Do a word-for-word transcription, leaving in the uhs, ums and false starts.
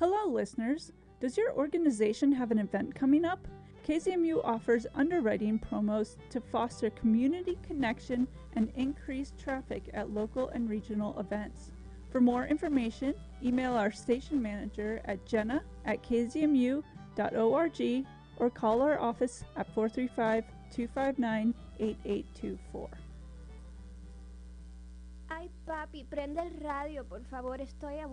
Hello, listeners. Does your organization have an event coming up? K Z M U offers underwriting promos to foster community connection and increase traffic at local and regional events. For more information, email our station manager at jenna at k z m u dot org or call our office at four three five, two five nine, eight eight two four. Ay, papi, prende el radio, por favor, estoy aburrida.